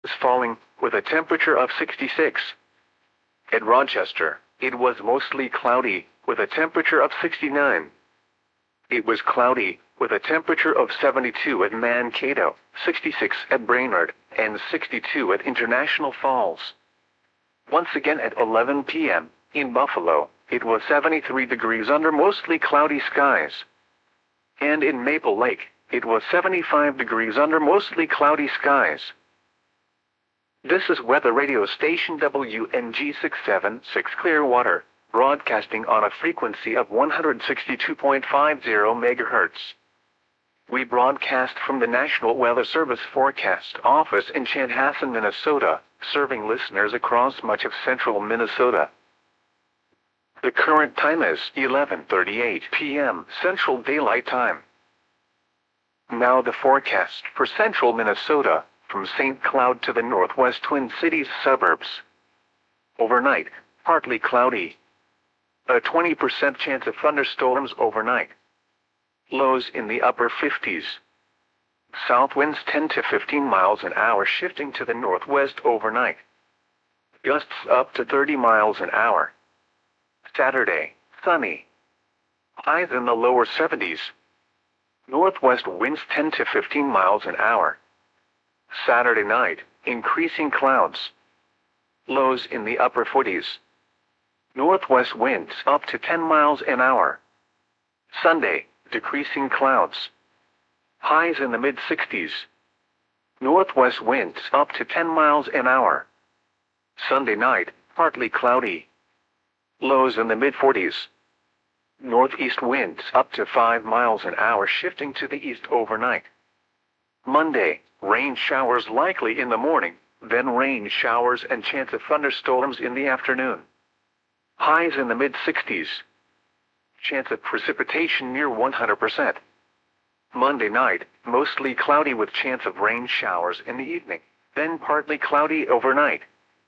was falling, with a temperature of 66. At Rochester, it was mostly cloudy, with a temperature of 69. It was cloudy, with a temperature of 72 at Mankato, 66 at Brainerd, and 62 at International Falls. Once again at 11 p.m., in Buffalo, it was 73 degrees under mostly cloudy skies. And in Maple Lake, it was 75 degrees under mostly cloudy skies. This is weather radio station WNG 676 Clearwater, broadcasting on a frequency of 162.50 MHz. We broadcast from the National Weather Service Forecast Office in Chanhassen, Minnesota, serving listeners across much of central Minnesota. The current time is 11:38 p.m. Central Daylight Time. Now the forecast for central Minnesota, from St. Cloud to the northwest Twin Cities suburbs. Overnight, partly cloudy. A 20% chance of thunderstorms overnight. Lows in the upper 50s. South winds 10 to 15 miles an hour shifting to the northwest overnight. Gusts up to 30 miles an hour. Saturday, sunny. Highs in the lower 70s. Northwest winds 10 to 15 miles an hour. Saturday night, increasing clouds. Lows in the upper 40s. Northwest winds up to 10 miles an hour. Sunday, decreasing clouds. Highs in the mid-60s. Northwest winds up to 10 miles an hour. Sunday night, partly cloudy. Lows in the mid-40s. Northeast winds up to 5 miles an hour shifting to the east overnight. Monday, rain showers likely in the morning, then rain showers and chance of thunderstorms in the afternoon. Highs in the mid-60s. Chance of precipitation near 100%. Monday night, mostly cloudy with chance of rain showers in the evening, then partly cloudy overnight.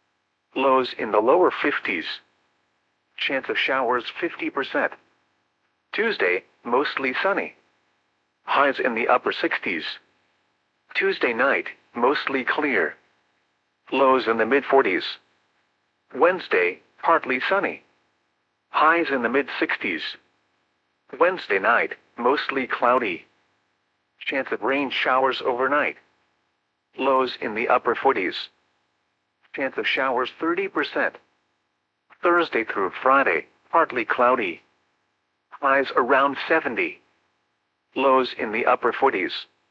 Lows in the lower 50s. Chance of showers 50%. Tuesday, mostly sunny. Highs in the upper 60s. Tuesday night, mostly clear. Lows in the mid-40s. Wednesday, partly sunny. Highs in the mid-60s. Wednesday night, mostly cloudy. Chance of rain showers overnight. Lows in the upper 40s. Chance of showers 30%. Thursday through Friday, partly cloudy. Highs around 70. Lows in the upper 40s.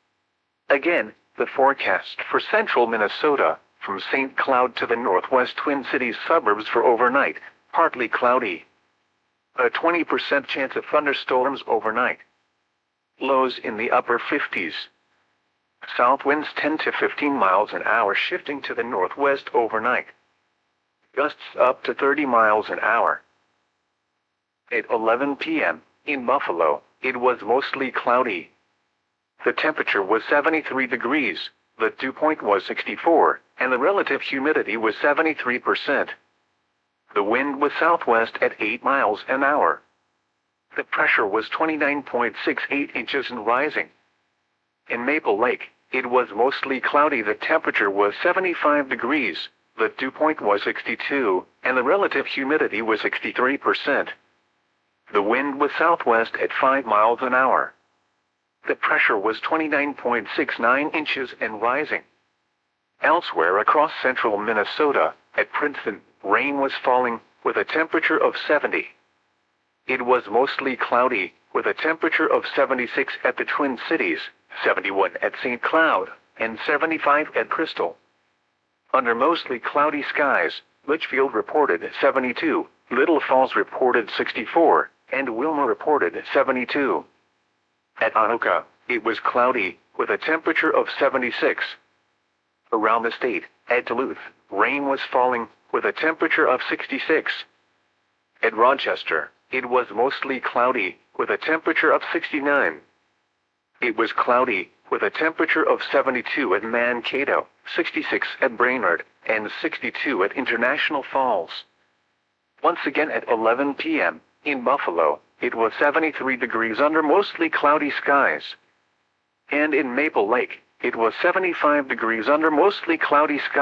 Again, the forecast for central Minnesota, from St. Cloud to the northwest Twin Cities suburbs for overnight, partly cloudy. A 20% chance of thunderstorms overnight. Lows in the upper 50s. South winds 10 to 15 miles an hour shifting to the northwest overnight. Gusts up to 30 miles an hour. At 11 p.m., in Buffalo, it was mostly cloudy. The temperature was 73 degrees, the dew point was 64, and the relative humidity was 73%. The wind was southwest at 8 miles an hour. The pressure was 29.68 inches and rising. In Maple Lake, it was mostly cloudy. The temperature was 75 degrees, the dew point was 62, and the relative humidity was 63%. The wind was southwest at 5 miles an hour. The pressure was 29.69 inches and rising. Elsewhere across central Minnesota, at Princeton, rain was falling, with a temperature of 70. It was mostly cloudy, with a temperature of 76 at the Twin Cities, 71 at St. Cloud, and 75 at Crystal. Under mostly cloudy skies, Litchfield reported 72, Little Falls reported 64, and Wilmer reported 72. At Anoka, it was cloudy, with a temperature of 76. Around the state, at Duluth, rain was falling, with a temperature of 66. At Rochester, it was mostly cloudy, with a temperature of 69. It was cloudy, with a temperature of 72 at Mankato, 66 at Brainerd, and 62 at International Falls. Once again at 11 p.m., in Buffalo, it was 73 degrees under mostly cloudy skies. And in Maple Lake, It was 75 degrees under mostly cloudy skies.